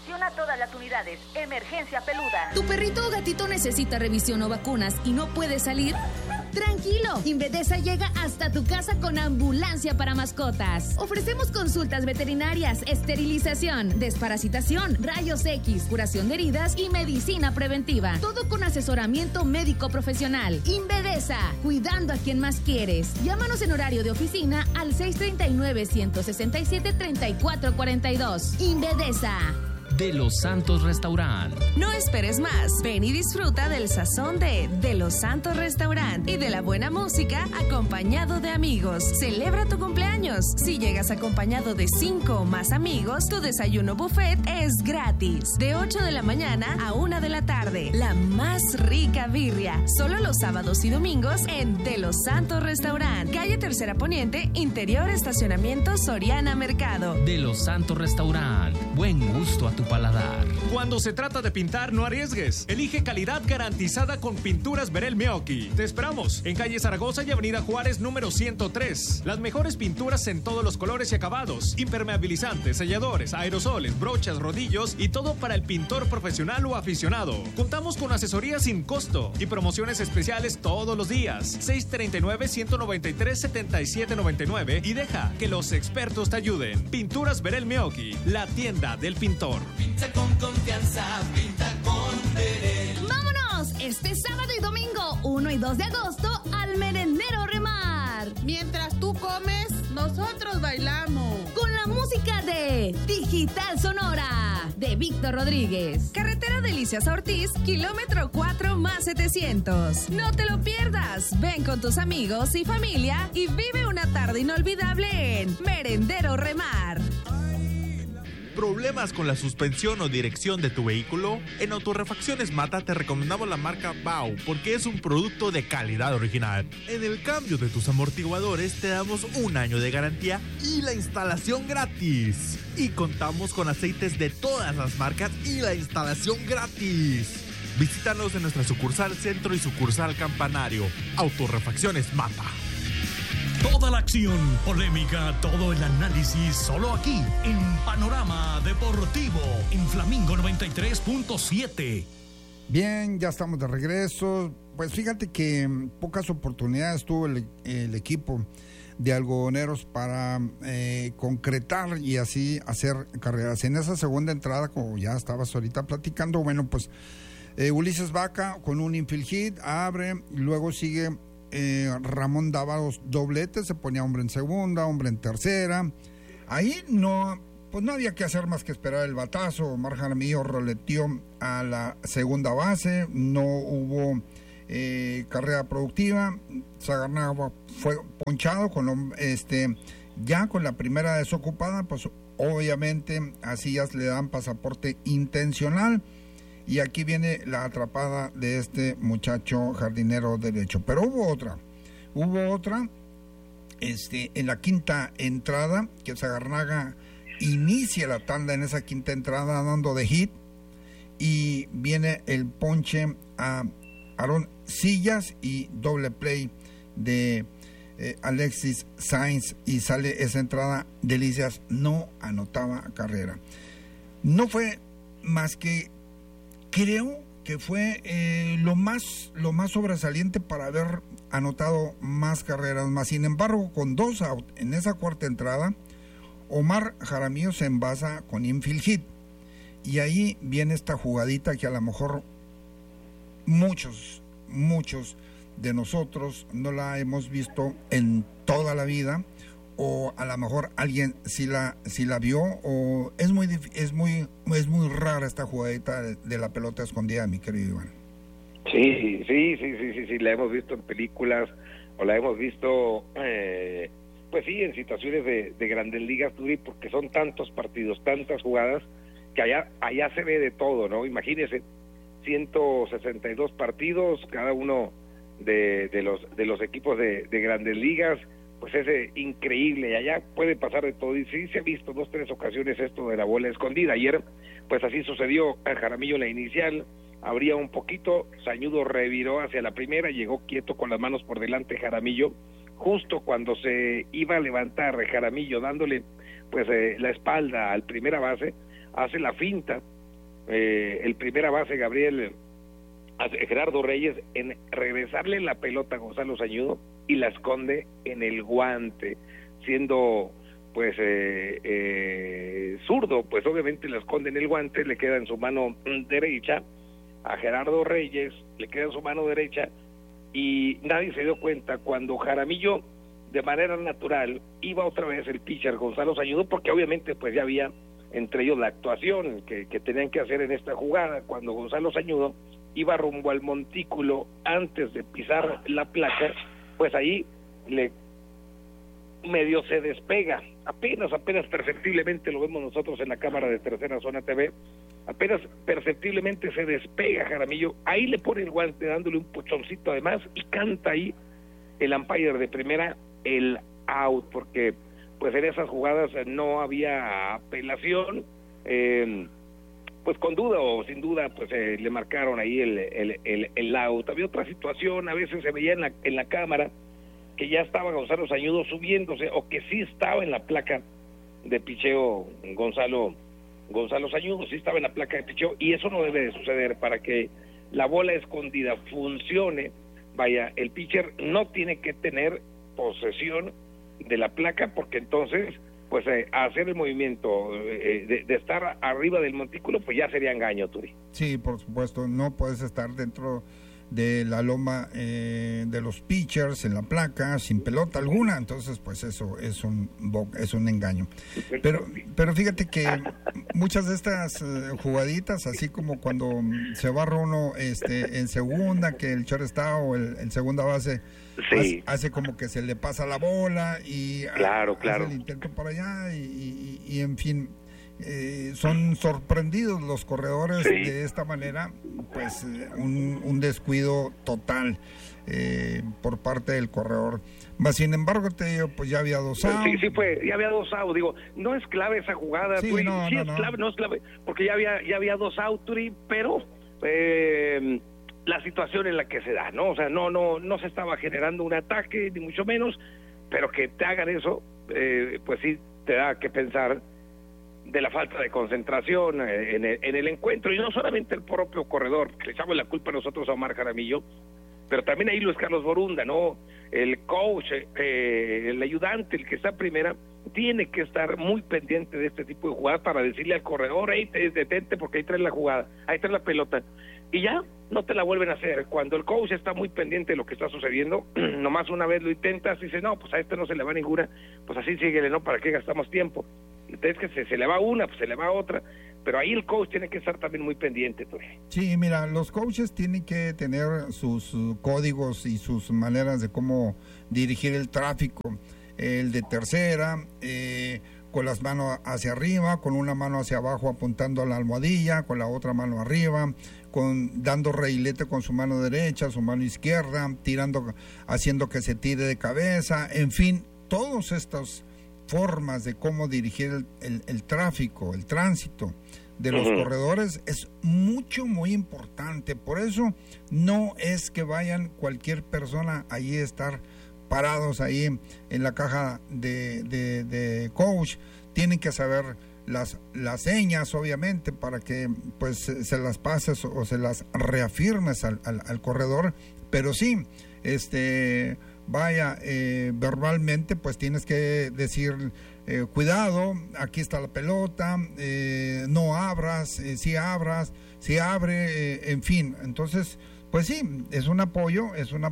Atención a todas las unidades. Emergencia peluda. ¿Tu perrito o gatito necesita revisión o vacunas y no puede salir? Tranquilo, Invedesa llega hasta tu casa con ambulancia para mascotas. Ofrecemos consultas veterinarias, esterilización, desparasitación, rayos X, curación de heridas y medicina preventiva. Todo con asesoramiento médico profesional. Invedesa, cuidando a quien más quieres. Llámanos en horario de oficina al 639-167-3442. Invedesa. De los Santos Restaurant. No esperes más. Ven y disfruta del sazón de Los Santos Restaurant y de la buena música acompañado de amigos. Celebra tu cumpleaños. Si llegas acompañado de 5 o más amigos, tu desayuno buffet es gratis. De 8 de la mañana a 1 de la tarde. La más rica birria. Solo los sábados y domingos en De Los Santos Restaurant. Calle Tercera Poniente, Interior Estacionamiento Soriana Mercado. De los Santos Restaurant. Buen gusto a tu paladar. Cuando se trata de pintar, no arriesgues. Elige calidad garantizada con Pinturas Verel Meoqui. Te esperamos en calle Zaragoza y avenida Juárez número 103. Las mejores pinturas en todos los colores y acabados. Impermeabilizantes, selladores, aerosoles, brochas, rodillos y todo para el pintor profesional o aficionado. Contamos con asesoría sin costo y promociones especiales todos los días. 639-193-7799 y deja que los expertos te ayuden. Pinturas Verel Meoqui, la tienda del pintor. Pinta con confianza, pinta con Verel. ¡Vámonos! Este sábado y domingo, 1 y 2 de agosto, al Merendero Remar. Mientras tú comes, nosotros bailamos. Con la música de Digital Sonora, de Víctor Rodríguez. Carretera Delicias Ortiz, kilómetro 4 más 700. No te lo pierdas. Ven con tus amigos y familia y vive una tarde inolvidable en Merendero Remar. ¿Problemas con la suspensión o dirección de tu vehículo? En Autorrefacciones Mata te recomendamos la marca Bau porque es un producto de calidad original. En el cambio de tus amortiguadores te damos 1 año de garantía y la instalación gratis. Y contamos con aceites de todas las marcas y la instalación gratis. Visítanos en nuestra sucursal Centro y sucursal Campanario. Autorrefacciones Mata. Toda la acción, polémica, todo el análisis, solo aquí, en Panorama Deportivo, en Flamingo 93.7. Bien, ya estamos de regreso. Pues fíjate que pocas oportunidades tuvo el equipo de algodoneros para concretar y así hacer carreras. En esa segunda entrada, como ya estabas ahorita platicando, bueno, pues Ulises Vaca con un infield hit, abre, luego sigue Ramón Dávalos doblete, se ponía hombre en segunda, hombre en tercera. Ahí no había que hacer más que esperar el batazo. Omar Jaramillo roleteó a la segunda base, no hubo carrera productiva. Sagarnaga fue ponchado ya con la primera desocupada, pues obviamente así ya le dan pasaporte intencional. Y aquí viene la atrapada de este muchacho jardinero derecho. Pero hubo otra en la quinta entrada, que Sagarnaga inicia la tanda en esa quinta entrada dando de hit, y viene el ponche a Aaron Sillas y doble play de Alexis Sainz, y sale esa entrada. Delicias no anotaba carrera. No fue más que, creo que fue lo más sobresaliente para haber anotado más carreras más. Sin embargo, con 2 out en esa cuarta entrada, Omar Jaramillo se envasa con infield hit, y ahí viene esta jugadita que a lo mejor muchos de nosotros no la hemos visto en toda la vida, o a lo mejor alguien sí la vio, o es muy rara esta jugadita de la pelota escondida, mi querido Iván. Sí, la hemos visto en películas, o la hemos visto pues sí, en situaciones de Grandes Ligas, Turi, porque son tantos partidos, tantas jugadas, que allá se ve de todo, ¿no? Imagínese, 162 partidos, cada uno de los equipos de Grandes Ligas, pues es increíble, y allá puede pasar de todo, y sí se ha visto 2-3 ocasiones esto de la bola escondida. Ayer pues así sucedió. A Jaramillo en la inicial abría un poquito, Sañudo reviró hacia la primera, llegó quieto con las manos por delante Jaramillo, justo cuando se iba a levantar Jaramillo dándole pues la espalda al primera base, hace la finta el primera base Gerardo Reyes en regresarle la pelota a Gonzalo Sañudo y la esconde en el guante, siendo pues zurdo, pues obviamente la esconde en el guante, le queda en su mano derecha, a Gerardo Reyes le queda en su mano derecha, y nadie se dio cuenta cuando Jaramillo, de manera natural, iba otra vez el pitcher Gonzalo Sañudo, porque obviamente pues ya había entre ellos la actuación que tenían que hacer en esta jugada. Cuando Gonzalo Sañudo iba rumbo al montículo antes de pisar la placa, pues ahí medio se despega, apenas perceptiblemente, lo vemos nosotros en la cámara de Tercera Zona TV, apenas perceptiblemente se despega Jaramillo, ahí le pone el guante dándole un pochoncito además, y canta ahí el umpire de primera el out, porque pues en esas jugadas no había apelación, pues con duda o sin duda pues le marcaron ahí el out. Había otra situación, a veces se veía en la cámara que ya estaba Gonzalo Sañudo subiéndose, o que sí estaba en la placa de picheo Gonzalo Sañudo, sí estaba en la placa de picheo, y eso no debe de suceder. Para que la bola escondida funcione, vaya, el pitcher no tiene que tener posesión de la placa, porque entonces pues hacer el movimiento de estar arriba del montículo pues ya sería engaño, Turi. Sí, por supuesto, no puedes estar dentro de la loma de los pitchers en la placa sin pelota alguna, entonces pues eso es un engaño. Pero fíjate que muchas de estas jugaditas, así como cuando se barra uno en segunda, que el shortstop o el segunda base sí, hace como que se le pasa la bola y claro. hace el intento para allá y en fin, son sorprendidos los corredores de esta manera, pues un descuido total por parte del corredor. Mas sin embargo te digo, pues ya había dos outs. Sí, ya había dos outs, digo, no es clave esa jugada, sí, no es clave, porque ya había dos outs, pero la situación en la que se da, ¿no? O sea, no se estaba generando un ataque, ni mucho menos, pero que te hagan eso, pues sí te da que pensar de la falta de concentración en el encuentro, y no solamente el propio corredor, que le echamos la culpa a nosotros a Omar Jaramillo, pero también ahí Luis Carlos Borunda, ¿no? El coach, el ayudante, el que está primera, tiene que estar muy pendiente de este tipo de jugadas para decirle al corredor, hey, detente porque ahí traes la jugada, ahí traes la pelota, y ya no te la vuelven a hacer. Cuando el coach está muy pendiente de lo que está sucediendo, nomás una vez lo intentas y dice, no, pues a este no se le va ninguna, pues así síguele, ¿no? ¿Para qué gastamos tiempo? Entonces que se le va una, pues se le va otra, pero ahí el coach tiene que estar también muy pendiente, pues. Sí, mira, los coaches tienen que tener sus códigos y sus maneras de cómo dirigir el tráfico. El de tercera, con las manos hacia arriba, con una mano hacia abajo apuntando a la almohadilla, con la otra mano arriba, dando reilete con su mano derecha, su mano izquierda, haciendo que se tire de cabeza, en fin, todos estos formas de cómo dirigir el tráfico, el tránsito de los corredores es muy importante. Por eso no es que vayan cualquier persona allí a estar parados ahí en la caja de coach. Tienen que saber las señas, obviamente, para que pues se las pases o se las reafirmes al corredor, pero sí, verbalmente pues tienes que decir, cuidado, aquí está la pelota, no abras, si abre, en fin. Entonces pues sí, es un apoyo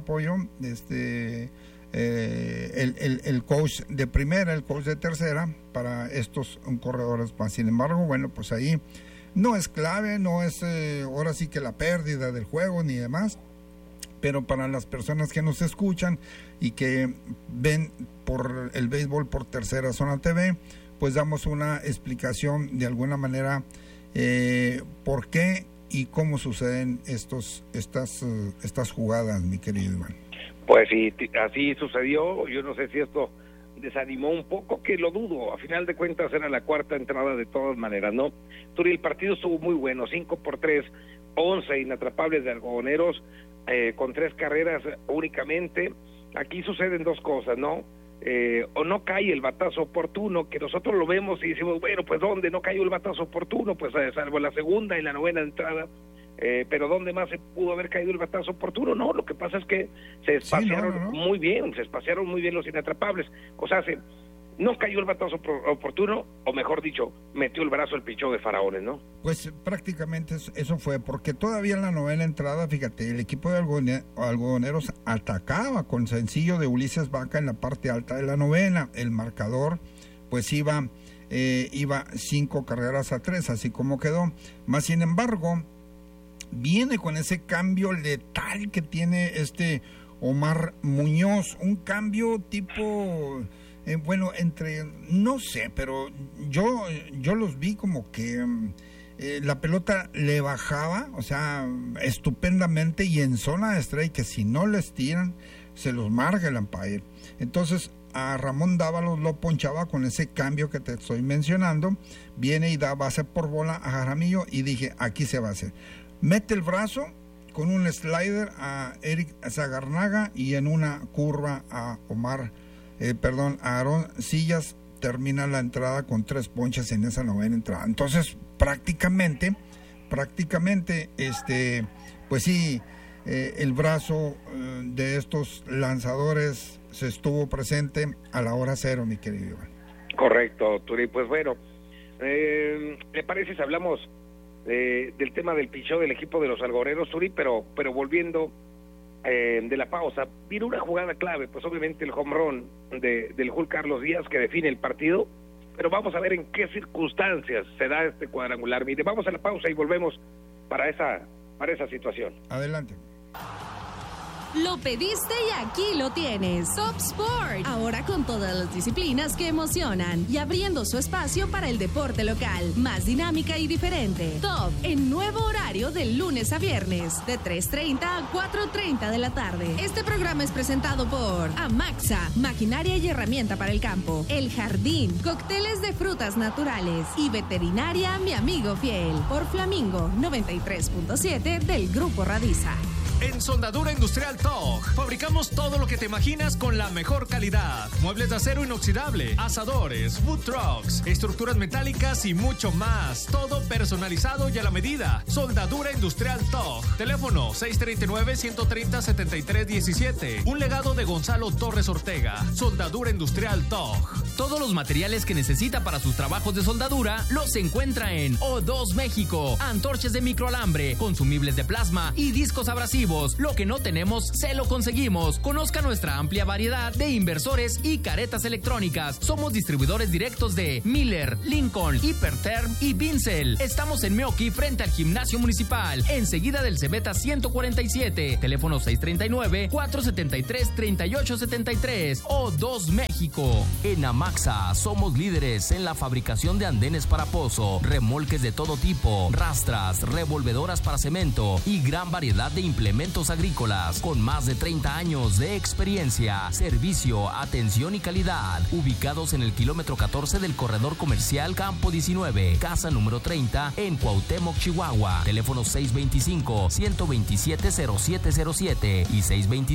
el coach de primera, el coach de tercera para estos corredores más. Sin embargo, bueno, pues ahí no es clave, no es ahora sí que la pérdida del juego ni demás, pero para las personas que nos escuchan y que ven por el béisbol por Tercera Zona TV, pues damos una explicación de alguna manera por qué y cómo suceden estas jugadas, mi querido Iván. Pues sí, así sucedió. Yo no sé si esto desanimó un poco, que lo dudo. A final de cuentas era la cuarta entrada de todas maneras, ¿no? Turi, el partido estuvo muy bueno, 5-3, 11 inatrapables de algodoneros, con 3 carreras únicamente. Aquí suceden dos cosas, ¿no? o no cae el batazo oportuno, que nosotros lo vemos y decimos, bueno, pues ¿dónde no cayó el batazo oportuno? Pues salvo la segunda y la novena entrada, pero ¿dónde más se pudo haber caído el batazo oportuno? No, lo que pasa es que se espaciaron muy bien, los inatrapables, o sea, no cayó el batazo oportuno, o mejor dicho, metió el brazo el pichón de Faraones, ¿no? Pues prácticamente eso fue, porque todavía en la novena entrada, fíjate, el equipo de algodoneros atacaba con sencillo de Ulises Vaca en la parte alta de la novena. El marcador, pues iba 5 carreras a 3, así como quedó. Más sin embargo, viene con ese cambio letal que tiene Omar Muñoz, un cambio tipo... bueno, no sé, pero yo los vi como que la pelota le bajaba, o sea, estupendamente, y en zona de strike, que si no les tiran, se los marca el umpire. Entonces, a Ramón Dávalos lo ponchaba con ese cambio que te estoy mencionando, viene y da base por bola a Jaramillo, y dije, aquí se va a hacer. Mete el brazo con un slider a Eric Zagarnaga, y en una curva a Aarón Sillas, termina la entrada con 3 ponches en esa novena entrada. Entonces, prácticamente, pues sí, el brazo de estos lanzadores se estuvo presente a la hora cero, mi querido Iván. Correcto, Turi. Pues bueno, ¿le parece si hablamos del tema del pichón del equipo de los algodoneros, Turi? Pero volviendo de la pausa, vino una jugada clave, pues obviamente el home run del Hulk Carlos Díaz, que define el partido, pero vamos a ver en qué circunstancias se da este cuadrangular. Mire, vamos a la pausa y volvemos para esa situación. Adelante. Lo pediste y aquí lo tienes. Top Sport. Ahora con todas las disciplinas que emocionan y abriendo su espacio para el deporte local. Más dinámica y diferente. Top en nuevo horario de lunes a viernes, de 3:30 a 4:30 de la tarde. Este programa es presentado por Amaxa, maquinaria y herramienta para el campo. El Jardín, cócteles de frutas naturales. Y Veterinaria Mi Amigo Fiel. Por Flamingo 93.7 del Grupo Radiza. En Soldadura Industrial TOG fabricamos todo lo que te imaginas con la mejor calidad. Muebles de acero inoxidable, asadores, food trucks, estructuras metálicas y mucho más. Todo personalizado y a la medida. Soldadura Industrial TOG. Teléfono 639-130-7317. Un legado de Gonzalo Torres Ortega. Soldadura Industrial TOG. Todos los materiales que necesita para sus trabajos de soldadura los encuentra en O2 México. Antorchas de microalambre, consumibles de plasma y discos abrasivos. Lo que no tenemos, se lo conseguimos. Conozca nuestra amplia variedad de inversores y caretas electrónicas. Somos distribuidores directos de Miller, Lincoln, Hiperterm y Vincel. Estamos en Meoqui, frente al Gimnasio Municipal, enseguida del Cebeta 147. Teléfono 639-473-3873. O2 México. En Amaxa somos líderes en la fabricación de andenes para pozo, remolques de todo tipo, rastras, revolvedoras para cemento y gran variedad de implementos agrícolas con más de 30 años de experiencia, servicio, atención y calidad. Ubicados en el kilómetro 14 del corredor comercial Campo 19, casa número 30 en Cuauhtémoc, Chihuahua. Teléfono 625-127-0707 y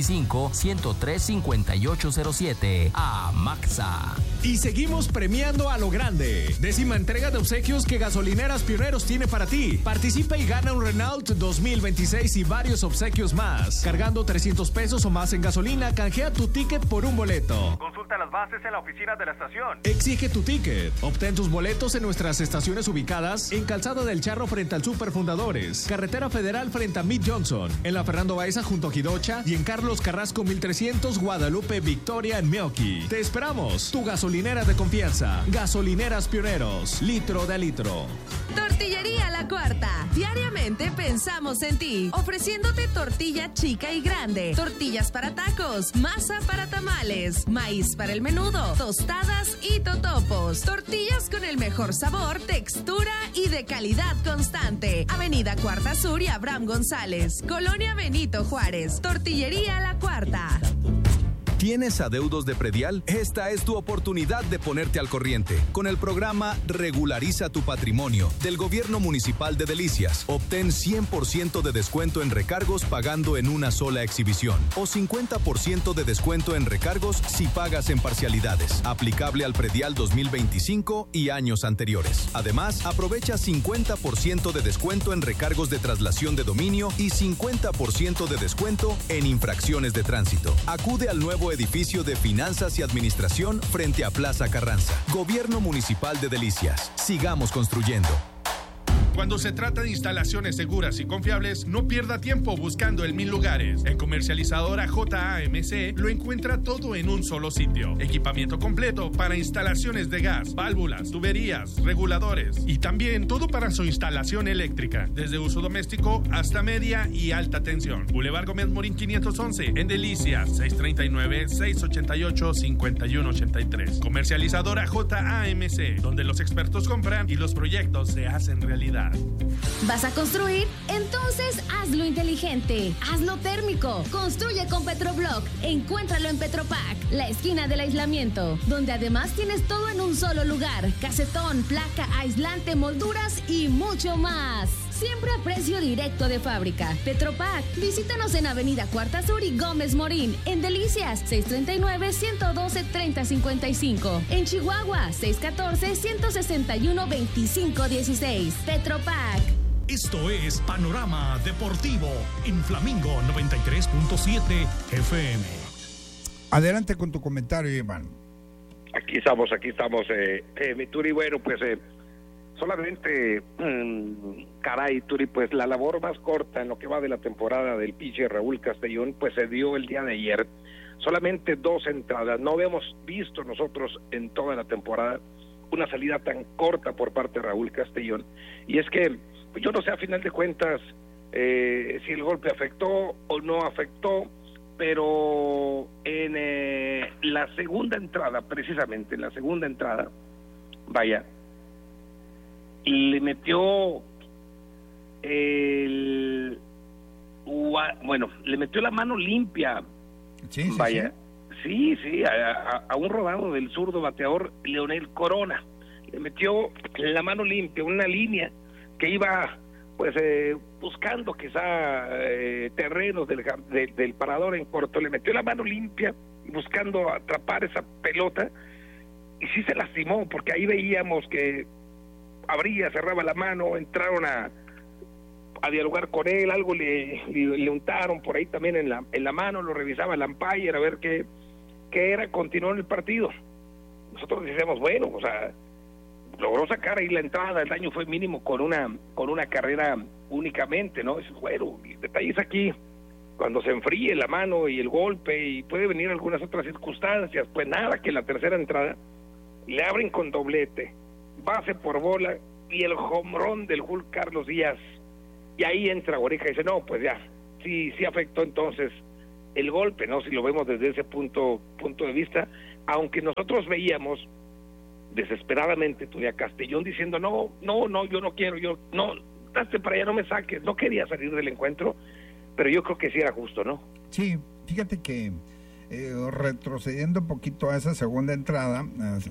625-103-5807. Amaxa. Y seguimos premiando a lo grande. 10ª entrega de obsequios que Gasolineras Pioneros tiene para ti. Participa y gana un Renault 2026 y varios obsequios más. Cargando 300 pesos o más en gasolina, canjea tu ticket por un boleto. Consulta las bases en la oficina de la estación. Exige tu ticket. Obtén tus boletos en nuestras estaciones ubicadas en Calzada del Charro frente al Super Fundadores, Carretera Federal frente a Mid Johnson, en la Fernando Baeza junto a Jidocha y en Carlos Carrasco 1300 Guadalupe Victoria en Meoqui. Te esperamos. Tu gasolinera de confianza. Gasolineras Pioneros. Litro de litro. Tortillería La Cuarta. Diariamente pensamos en ti, ofreciéndote tortilla chica y grande, tortillas para tacos, masa para tamales, maíz para el menudo, tostadas y totopos. Tortillas con el mejor sabor, textura y de calidad constante. Avenida Cuarta Sur y Abraham González, Colonia Benito Juárez. Tortillería La Cuarta. ¿Tienes adeudos de predial? Esta es tu oportunidad de ponerte al corriente. Con el programa Regulariza tu Patrimonio del Gobierno Municipal de Delicias, obtén 100% de descuento en recargos pagando en una sola exhibición o 50% de descuento en recargos si pagas en parcialidades. Aplicable al predial 2025 y años anteriores. Además, aprovecha 50% de descuento en recargos de traslación de dominio y 50% de descuento en infracciones de tránsito. Acude al nuevo edificio de Finanzas y Administración frente a Plaza Carranza. Gobierno Municipal de Delicias. Sigamos construyendo. Cuando se trata de instalaciones seguras y confiables, no pierda tiempo buscando el 1000 lugares. En Comercializadora JAMC lo encuentra todo en un solo sitio. Equipamiento completo para instalaciones de gas, válvulas, tuberías, reguladores y también todo para su instalación eléctrica, desde uso doméstico hasta media y alta tensión. Boulevard Gómez Morín 511, en Delicias, 639-688-5183. Comercializadora JAMC, donde los expertos compran y los proyectos se hacen realidad. ¿Vas a construir? Entonces hazlo inteligente, hazlo térmico. Construye con Petroblock. Encuéntralo en Petropac, la esquina del aislamiento, donde además tienes todo en un solo lugar: casetón, placa, aislante, molduras y mucho más. Siempre a precio directo de fábrica. Petropac, visítanos en Avenida Cuarta Sur y Gómez Morín, en Delicias, 639-112-3055. En Chihuahua, 614-161-2516. Petropac. Esto es Panorama Deportivo en Flamingo 93.7 FM. Adelante con tu comentario, Iván. Aquí estamos, mi Turi. Bueno, pues solamente, caray, Turi, pues la labor más corta en lo que va de la temporada del pitcher Raúl Castellón, pues se dio el día de ayer. Solamente 2 entradas. No habíamos visto nosotros en toda la temporada una salida tan corta por parte de Raúl Castellón. Y es que, pues yo no sé a final de cuentas si el golpe afectó o no afectó, pero en la segunda entrada, precisamente en la segunda entrada, vaya, le metió le metió la mano limpia, a un rodado del zurdo bateador Leonel Corona. Le metió la mano limpia, una línea que iba pues buscando quizá terrenos del parador en corto. Le metió la mano limpia buscando atrapar esa pelota y sí se lastimó, porque ahí veíamos que abría, cerraba la mano, entraron a dialogar con él, algo le untaron por ahí también en la mano, lo revisaba el umpire a ver qué era, continuó en el partido. Nosotros decíamos, bueno, o sea, logró sacar ahí la entrada, el daño fue mínimo con una carrera únicamente, ¿no? Es bueno, el detalle es aquí, cuando se enfríe la mano y el golpe, y puede venir algunas otras circunstancias, pues nada, que la tercera entrada le abren con doblete, base por bola y el jonrón del Hulk Carlos Díaz, y ahí entra Oreja y dice, no, pues ya, sí afectó entonces el golpe, ¿no? Si lo vemos desde ese punto de vista, aunque nosotros veíamos desesperadamente a Castellón diciendo, no, yo no quiero, date para allá, no me saques, no quería salir del encuentro, pero yo creo que sí era justo, ¿no? Sí, fíjate que retrocediendo un poquito a esa segunda entrada,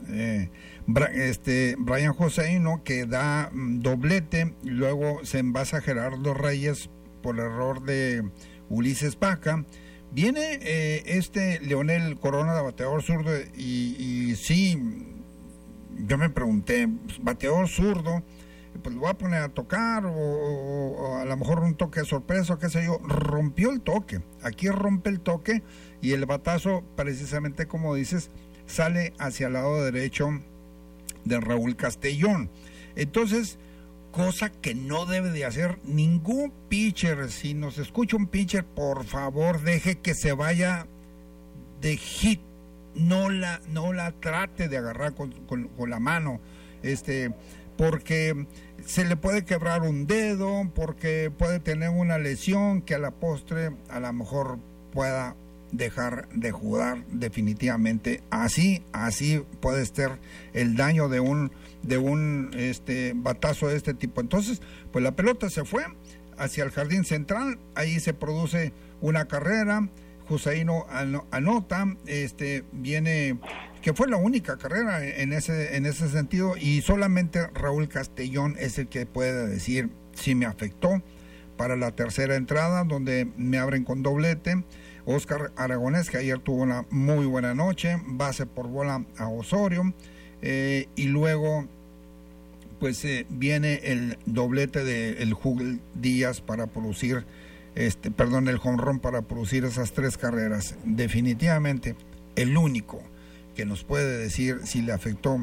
Brian Joseino, que da doblete, y luego se envasa Gerardo Reyes por error de Ulises Paca. Viene Leonel Corona, de bateador zurdo, y sí, yo me pregunté, pues, bateador zurdo, pues lo voy a poner a tocar, o a lo mejor un toque de sorpresa, qué sé yo. Rompió el toque, aquí rompe el toque, y el batazo, precisamente como dices, sale hacia el lado derecho de Raúl Castellón. Entonces, cosa que no debe de hacer ningún pitcher. Si nos escucha un pitcher, por favor, deje que se vaya de hit, no la trate de agarrar con la mano, porque se le puede quebrar un dedo, porque puede tener una lesión que a la postre a lo mejor pueda dejar de jugar definitivamente. Así puede ser el daño de un batazo de este tipo. Entonces, pues la pelota se fue hacia el jardín central, ahí se produce una carrera, Jusaino anota, viene, que fue la única carrera en ese sentido, y solamente Raúl Castellón es el que puede decir si me afectó. Para la tercera entrada, donde me abren con doblete, Óscar Aragonés, que ayer tuvo una muy buena noche, base por bola a Osorio, y luego pues viene el doblete de el Jugel Díaz para producir, el jonrón para producir esas 3 carreras. Definitivamente el único que nos puede decir si le afectó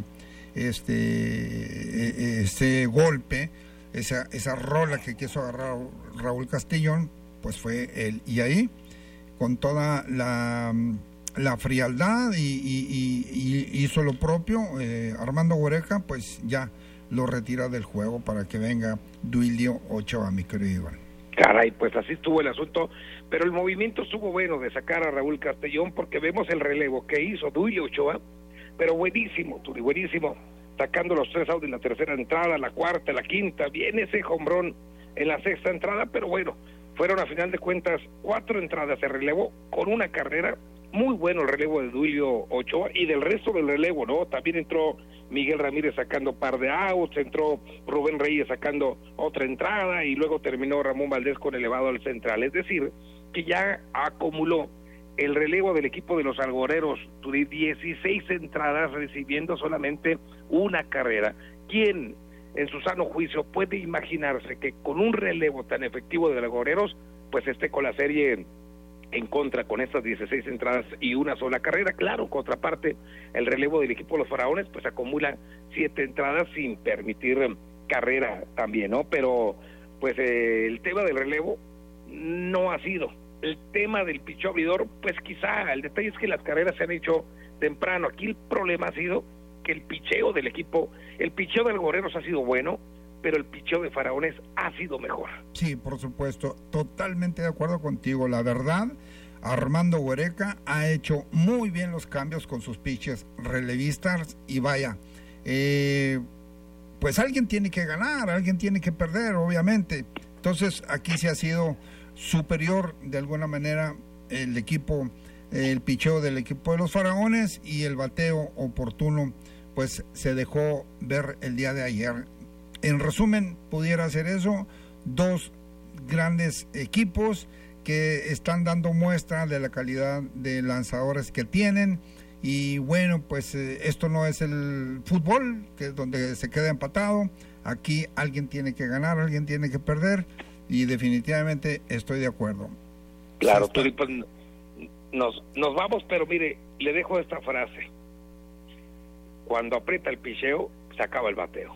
ese golpe, esa rola que quiso agarrar Raúl Castellón, pues fue él. Y ahí, con toda la frialdad y hizo lo propio, Armando Huereca, pues ya lo retira del juego para que venga Duilio Ochoa, mi querido Iván. Caray, pues así estuvo el asunto, pero el movimiento estuvo bueno de sacar a Raúl Castellón, porque vemos el relevo que hizo Duilio Ochoa, pero buenísimo, Turi, buenísimo, sacando los 3 outs de la tercera entrada, la cuarta, la quinta, viene ese jonrón en la sexta entrada, pero bueno, fueron a final de cuentas 4 entradas de relevo con una carrera. Muy bueno el relevo de Duilio Ochoa y del resto del relevo, ¿no? También entró Miguel Ramírez sacando par de outs, entró Rubén Reyes sacando otra entrada y luego terminó Ramón Valdés con elevado al central. Es decir, que ya acumuló el relevo del equipo de los algoneros 16 entradas recibiendo solamente una carrera. ¿Quién en su sano juicio puede imaginarse que con un relevo tan efectivo de algoneros pues esté con la serie en contra con estas 16 entradas y una sola carrera? Claro, contraparte, el relevo del equipo de los Faraones pues acumula 7 entradas sin permitir carrera también, ¿no? Pero pues el tema del relevo no ha sido. El tema del picheo abridor, pues quizá, el detalle es que las carreras se han hecho temprano. Aquí el problema ha sido que el picheo del equipo, el picheo de algoneros ha sido bueno, pero el picheo de Faraones ha sido mejor. Sí, por supuesto, totalmente de acuerdo contigo. La verdad, Armando Huereca ha hecho muy bien los cambios con sus pitches relevistas y vaya, pues alguien tiene que ganar, alguien tiene que perder, obviamente. Entonces aquí sí ha sido superior de alguna manera el equipo, el picheo del equipo de los Faraones, y el bateo oportuno pues se dejó ver el día de ayer. En resumen, pudiera ser eso, 2 grandes equipos que están dando muestra de la calidad de lanzadores que tienen, y bueno, pues esto no es el fútbol, que es donde se queda empatado. Aquí alguien tiene que ganar, alguien tiene que perder, y definitivamente estoy de acuerdo. Claro, Turi, pues nos vamos, pero mire, le dejo esta frase: cuando aprieta el picheo, se acaba el bateo.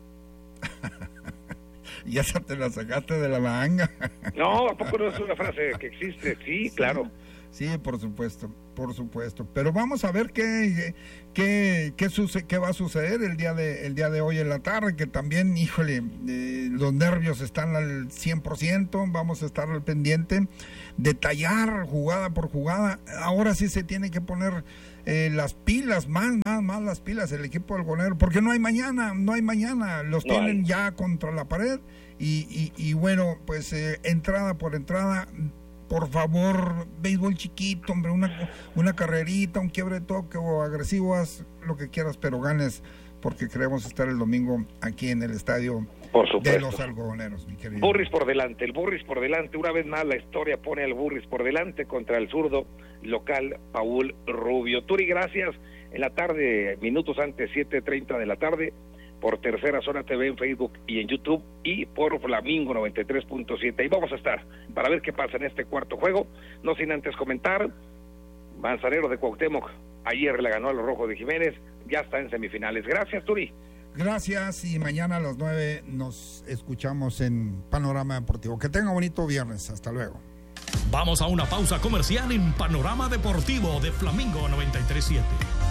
Ya se te la sacaste de la manga. No, ¿a poco no es una frase que existe? Sí, claro. Sí, por supuesto. Pero vamos a ver qué va a suceder el día de hoy en la tarde, que también, híjole, los nervios están al 100%. Vamos a estar al pendiente, detallar jugada por jugada. Ahora sí se tiene que poner las pilas, más las pilas el equipo algonero, porque no hay mañana, los no tienen hay. Ya contra la pared, y bueno, pues entrada por entrada, por favor, béisbol chiquito, hombre, una carrerita, un quiebre de toque o agresivo, haz lo que quieras, pero ganes, porque queremos estar el domingo aquí en el estadio de los algodoneros, mi querido. Burris por delante, el Burris por delante, una vez más la historia pone al Burris por delante contra el zurdo local Paul Rubio. Turi, gracias. En la tarde, minutos antes, 7:30 de la tarde, por Tercera Zona TV en Facebook y en YouTube, y por Flamingo 93.7. Ahí vamos a estar para ver qué pasa en este cuarto juego. No sin antes comentar, Manzanero de Cuauhtémoc ayer le ganó a los Rojos de Jiménez, ya está en semifinales. Gracias, Turi. Gracias, y mañana a las 9 nos escuchamos en Panorama Deportivo. Que tenga bonito viernes, hasta luego. Vamos a una pausa comercial en Panorama Deportivo de Flamingo 93.7.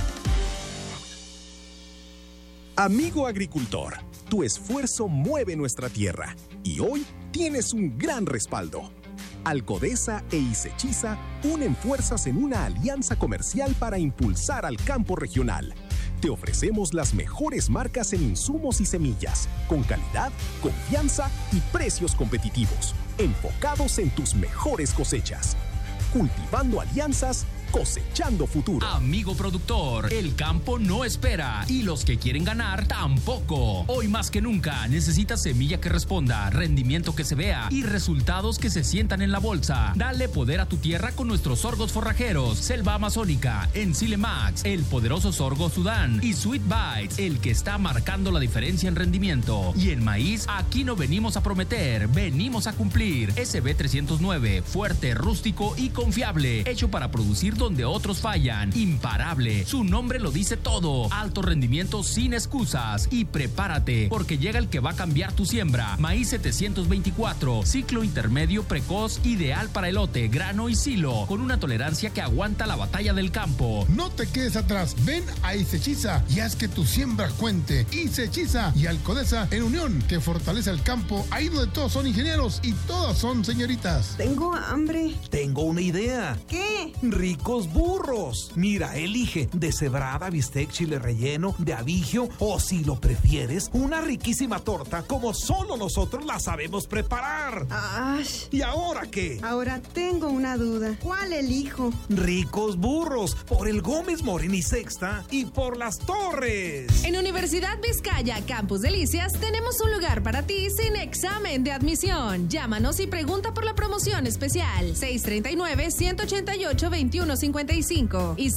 Amigo agricultor, tu esfuerzo mueve nuestra tierra y hoy tienes un gran respaldo. Alcodesa e Isechiza unen fuerzas en una alianza comercial para impulsar al campo regional. Te ofrecemos las mejores marcas en insumos y semillas, con calidad, confianza y precios competitivos, enfocados en tus mejores cosechas. cultivando alianzas, cosechando futuro. Amigo productor, el campo no espera y los que quieren ganar tampoco. Hoy más que nunca necesitas semilla que responda, rendimiento que se vea y resultados que se sientan en la bolsa. Dale poder a tu tierra con nuestros sorgos forrajeros, Selva Amazónica, Enzile Max, el poderoso sorgo Sudán y Sweet Bites, el que está marcando la diferencia en rendimiento. Y en maíz, aquí no venimos a prometer, venimos a cumplir. SB 309, fuerte, rústico y confiable, hecho para producir donde otros fallan. Imparable, su nombre lo dice todo. Alto rendimiento sin excusas. Y prepárate, porque llega el que va a cambiar tu siembra. Maíz 724, ciclo intermedio precoz, ideal para elote, grano y silo, con una tolerancia que aguanta la batalla del campo. No te quedes atrás, ven a Isechiza y haz que tu siembra cuente. Isechiza y Alcodesa en unión, que fortalece el campo, ahí donde todos son ingenieros y todas son señoritas. Tengo hambre. Tengo una idea. ¿Qué? Ricos burros. Mira, elige deshebrada, bistec, chile relleno, de abigio o, si lo prefieres, una riquísima torta como solo nosotros la sabemos preparar. ¡Ash! ¿Y ahora qué? Ahora tengo una duda. ¿Cuál elijo? Ricos burros, por el Gómez Morín y Sexta y por Las Torres. En Universidad Vizcaya Campus Delicias tenemos un lugar para ti sin examen de admisión. Llámanos y pregunta por la promoción especial 639-188-2155 y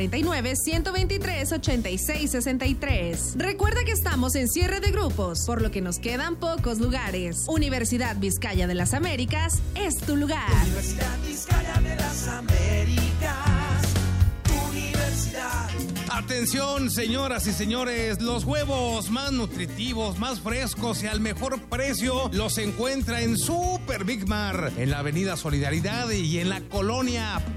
639-123-8663. Recuerda que estamos en cierre de grupos, por lo que nos quedan pocos lugares. Universidad Vizcaya de las Américas es tu lugar. Universidad Vizcaya de las Américas, tu universidad. Atención, señoras y señores, los huevos más nutritivos, más frescos y al mejor precio los encuentra en Super Big Mar, en la Avenida Solidaridad y en la colonia